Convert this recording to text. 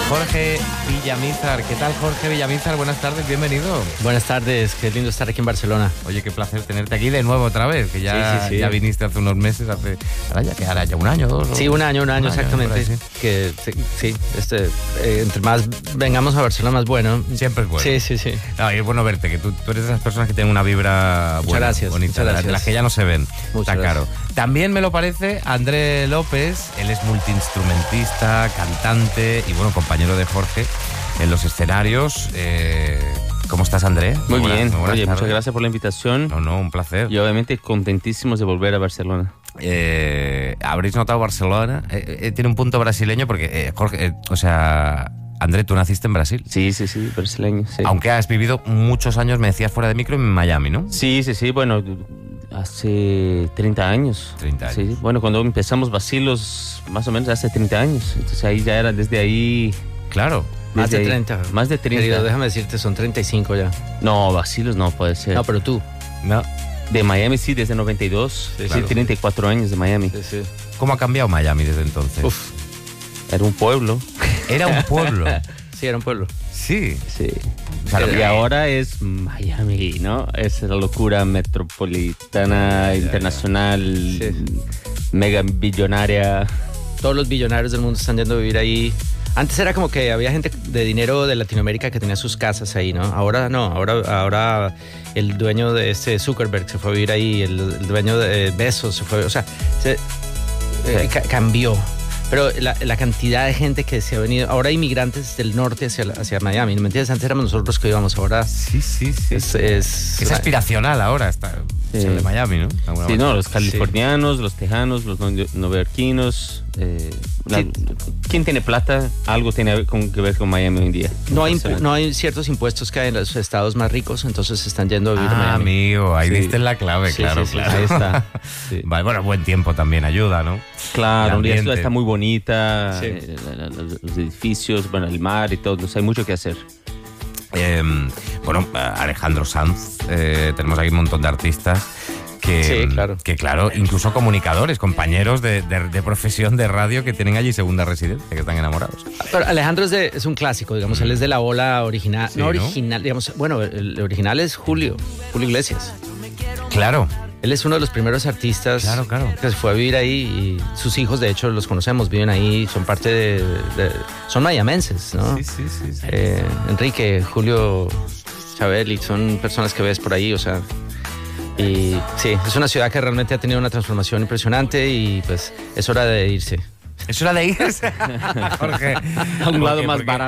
Jorge Villamizar. ¿Qué tal, Jorge Villamizar? Buenas tardes, bienvenido. Buenas tardes, qué lindo estar aquí en Barcelona. Oye, qué placer tenerte aquí de nuevo otra vez, que ya, sí. ya viniste hace unos meses, ahora ya un año, dos. Sí, un año exactamente. Ahí, sí. Que sí, entre más vengamos a Barcelona, más bueno. Siempre es bueno. Sí. No, y es bueno verte, que tú eres de esas personas que tienen una vibra buena, gracias, bonita, muchas gracias. de las que ya no se ven. Muchas Está claro. También me lo parece André López, él es multiinstrumentista, cantante y bueno, compañero de Jorge en los escenarios. ¿Cómo estás, André? Muy bien. buenas Oye, tardes. muchas gracias por la invitación. No, un placer. Y obviamente contentísimos de volver a Barcelona. Habréis notado Barcelona. Tiene un punto brasileño porque, Jorge, André, tú naciste en Brasil. Sí, brasileño, sí. Aunque has vivido muchos años, me decías, fuera de micro, en Miami, ¿no? Sí, bueno, hace 30 años. 30 años. Sí, bueno, cuando empezamos Bacilos, más o menos hace 30 años. Entonces ahí ya era desde ahí... Claro. Más de ahí. 30. Más de 30. Querido, déjame decirte, son 35 ya. No, Bacilos no puede ser. No, pero tú. No. De Miami sí, desde 92. Sí, Sí, claro. 34 años de Miami. Sí. ¿Cómo ha cambiado Miami desde entonces? Uf, Era un pueblo. Era un pueblo. sí, era un pueblo. Sí. Sí. Claro, Y ahora es Miami, ¿no? Es la locura metropolitana, internacional, mega billonaria. Todos los billonarios del mundo están yendo a vivir ahí. Antes era como que había gente de dinero de Latinoamérica que tenía sus casas ahí, ¿no? Ahora no, ahora el dueño de Zuckerberg se fue a vivir ahí, el dueño de Bezos se fue, o sea, cambió. Pero la cantidad de gente que se ha venido, ahora hay inmigrantes del norte hacia Miami, ¿no me entiendes? Antes éramos nosotros los que íbamos, ahora Sí. es aspiracional ahora ser de Miami, ¿no? Sí, no, los californianos, los tejanos, los neoyorquinos. ¿Quién tiene plata? Algo tiene que ver con Miami hoy en día. No hay ciertos impuestos que hay en los estados más ricos, entonces se están yendo a vivir a Miami. Amigo, ahí Sí. diste la clave, Sí, claro. sí, Ahí está. Sí. Vale, bueno, buen tiempo también ayuda, ¿no? Claro, El la ciudad ambiente. está muy bonita, Sí. los edificios, bueno, el mar y todo, entonces hay mucho que hacer. Alejandro Sanz, tenemos aquí un montón de artistas Sí, claro. que claro, incluso comunicadores, compañeros de profesión de radio que tienen allí segunda residencia, que están enamorados. Pero Alejandro es un clásico, digamos, él es de la ola original, Sí, no ¿no? original, digamos, bueno, el original es Julio Iglesias. Claro. Él es uno de los primeros artistas Claro. que se fue a vivir ahí y sus hijos, de hecho, los conocemos, viven ahí, son parte son mayamenses, ¿no? Sí. Enrique, Julio, Chabeli, son personas que ves por ahí, o sea, y sí, es una ciudad que realmente ha tenido una transformación impresionante y pues es hora de irse. Es hora de irse. Jorge. A un lado más porque- barato.